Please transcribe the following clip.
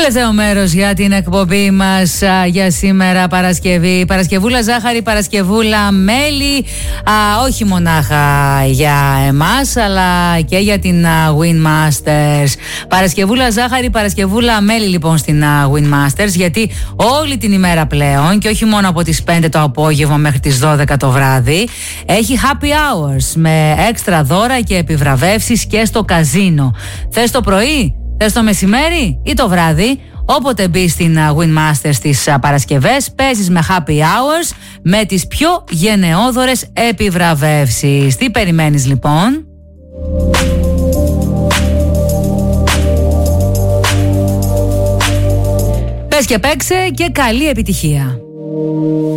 Τελευταίο μέρος για την εκπομπή μας για σήμερα Παρασκευή. Παρασκευούλα ζάχαρη, Παρασκευούλα μέλι. Όχι μονάχα για εμάς, αλλά και για την Win Masters. Παρασκευούλα ζάχαρη, Παρασκευούλα μέλι λοιπόν στην Win Masters, γιατί όλη την ημέρα πλέον και όχι μόνο από τις 5 το απόγευμα μέχρι τις 12 το βράδυ έχει happy hours με έξτρα δώρα και επιβραβεύσεις και στο καζίνο. Θες το πρωί, θες το μεσημέρι ή το βράδυ? Όποτε μπει στην Win Masters τις Παρασκευές, παίζεις με happy hours με τις πιο γενναιόδωρες επιβραβεύσεις. Τι περιμένεις λοιπόν? Πες και παίξε και καλή επιτυχία.